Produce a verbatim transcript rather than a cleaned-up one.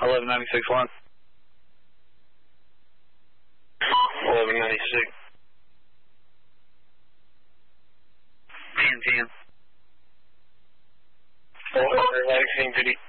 eleven ninety-six one. eleven ninety-six. ten ten. four hundred, Lansing, did he?